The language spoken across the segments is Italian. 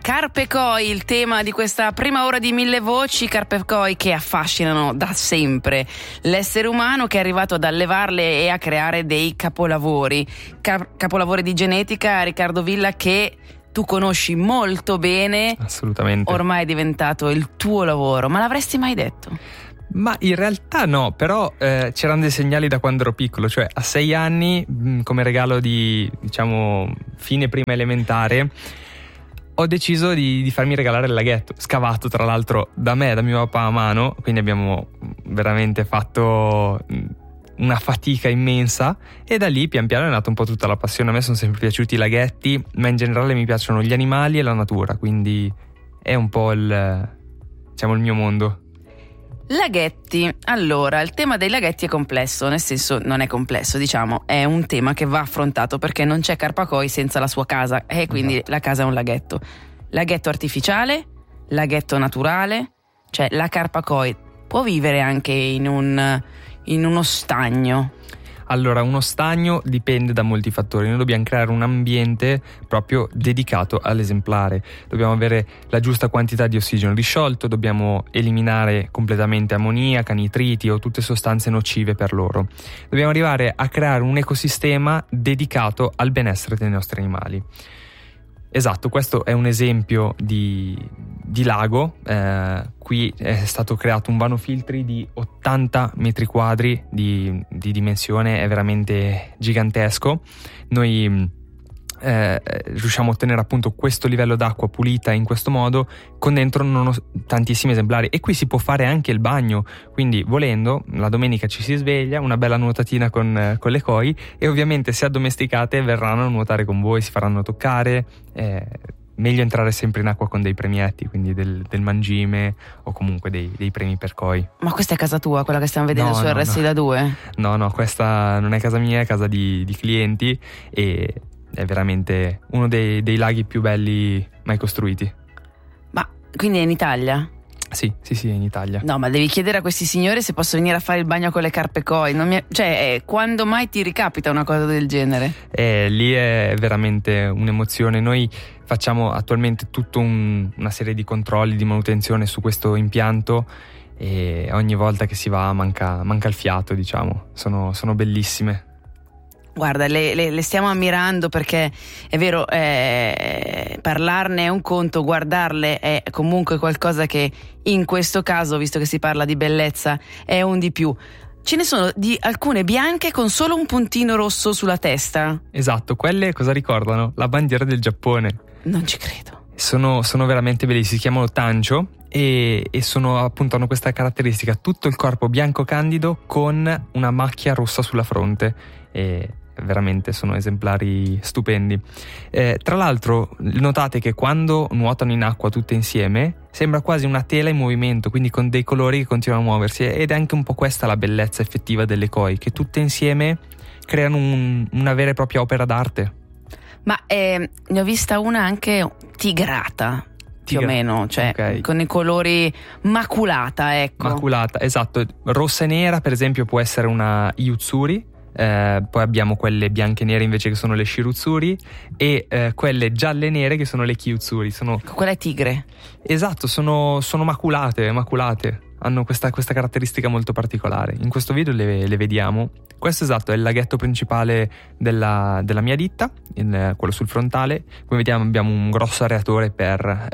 Carpe Koi, il tema di questa prima ora di Mille Voci. Carpe Koi che affascinano da sempre l'essere umano, che è arrivato ad allevarle e a creare dei capolavori. Capolavori di genetica, Riccardo Villa, che tu conosci molto bene. Assolutamente. Ormai è diventato il tuo lavoro, ma l'avresti mai detto? Ma in realtà no, però c'erano dei segnali da quando ero piccolo, cioè a 6 anni, come regalo di, diciamo, fine prima elementare, ho deciso di farmi regalare il laghetto, scavato tra l'altro da me, da mio papà a mano, quindi abbiamo veramente fatto una fatica immensa, e da lì pian piano è nata un po' tutta la passione. A me sono sempre piaciuti i laghetti, ma in generale mi piacciono gli animali e la natura, quindi è un po' il mio mondo. Laghetti. Allora, il tema dei laghetti è complesso, nel senso non è complesso, diciamo, è un tema che va affrontato perché non c'è Carpe Koi senza la sua casa, e quindi la casa è un laghetto. Laghetto artificiale, laghetto naturale, cioè la Carpe Koi può vivere anche in uno stagno. Allora, uno stagno dipende da molti fattori. Noi dobbiamo creare un ambiente proprio dedicato all'esemplare. Dobbiamo avere la giusta quantità di ossigeno disciolto, dobbiamo eliminare completamente ammoniaca, nitriti o tutte sostanze nocive per loro. Dobbiamo arrivare a creare un ecosistema dedicato al benessere dei nostri animali. Esatto, questo è un esempio di lago. Qui è stato creato un vano filtri di 80 metri quadri di dimensione, è veramente gigantesco. Noi riusciamo a ottenere appunto questo livello d'acqua pulita in questo modo, con dentro tantissimi esemplari, e qui si può fare anche il bagno, quindi volendo la domenica ci si sveglia, una bella nuotatina con le koi, e ovviamente se addomesticate verranno a nuotare con voi, si faranno toccare. Meglio entrare sempre in acqua con dei premietti, quindi del mangime o comunque dei premi per koi. Ma questa è casa tua, quella che stiamo vedendo su RSI da 2? No, questa non è casa mia, è casa di clienti, e è veramente uno dei laghi più belli mai costruiti. Ma quindi è in Italia? Sì, è in Italia. No, ma devi chiedere a questi signori se posso venire a fare il bagno con le Carpe Koi. Quando mai ti ricapita una cosa del genere? Lì è veramente un'emozione. Noi facciamo attualmente tutta una serie di controlli di manutenzione su questo impianto, e ogni volta che si va manca il fiato, diciamo. Sono bellissime. Guarda, le stiamo ammirando, perché è vero, parlarne è un conto, guardarle è comunque qualcosa che in questo caso, visto che si parla di bellezza, è un di più. Ce ne sono di alcune bianche con solo un puntino rosso sulla testa. Esatto, quelle cosa ricordano? La bandiera del Giappone. Non ci credo. Sono veramente bellissime, si chiamano tancho, e sono appunto, hanno questa caratteristica: tutto il corpo bianco candido con una macchia rossa sulla fronte, e veramente sono esemplari stupendi. Tra l'altro notate che quando nuotano in acqua tutte insieme sembra quasi una tela in movimento, quindi con dei colori che continuano a muoversi, ed è anche un po' questa la bellezza effettiva delle koi, che tutte insieme creano una vera e propria opera d'arte. Ma ne ho vista una anche tigrata, più o meno, cioè okay, con i colori maculata, ecco. Maculata, esatto. Rossa e nera per esempio può essere una Iyutsuri. Poi abbiamo quelle bianche e nere invece che sono le Shirutsuri, e quelle gialle e nere che sono le Kiyutsuri. Quella è tigre. Esatto, sono maculate, hanno questa caratteristica molto particolare. In questo video le vediamo. Questo, esatto, è il laghetto principale della mia ditta, quello sul frontale. Come vediamo abbiamo un grosso aeratore per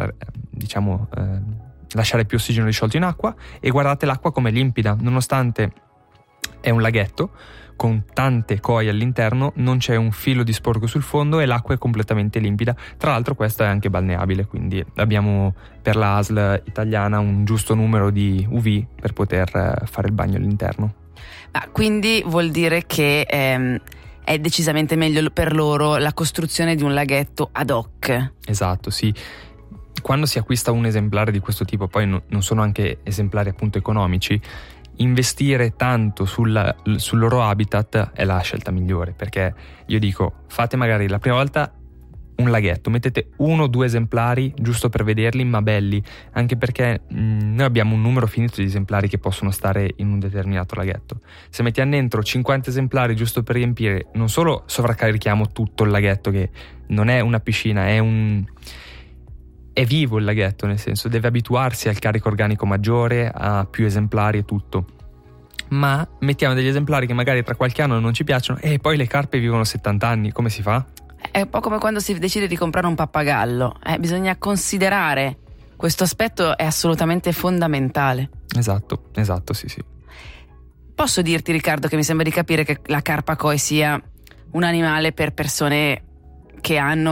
lasciare più ossigeno disciolto in acqua, e guardate l'acqua com'è limpida, nonostante è un laghetto con tante koi all'interno, non c'è un filo di sporco sul fondo e l'acqua è completamente limpida. Tra l'altro questa è anche balneabile, quindi abbiamo per la ASL italiana un giusto numero di UV per poter fare il bagno all'interno. Quindi vuol dire che è decisamente meglio per loro la costruzione di un laghetto ad hoc. Esatto, sì. Quando si acquista un esemplare di questo tipo, poi non sono anche esemplari appunto economici, investire tanto sul loro habitat è la scelta migliore, perché io dico, fate magari la prima volta un laghetto, mettete 1 o 2 esemplari giusto per vederli, ma belli, anche perché noi abbiamo un numero finito di esemplari che possono stare in un determinato laghetto. Se mettiamo dentro 50 esemplari giusto per riempire, non solo sovraccarichiamo tutto il laghetto, che non è una piscina, è è vivo il laghetto, nel senso deve abituarsi al carico organico maggiore, a più esemplari e tutto. Ma mettiamo degli esemplari che magari tra qualche anno non ci piacciono e poi le carpe vivono 70 anni, come si fa? È un po' come quando si decide di comprare un pappagallo, bisogna considerare questo aspetto, è assolutamente fondamentale. Esatto, sì. Posso dirti, Riccardo, che mi sembra di capire che la carpa koi sia un animale per persone che hanno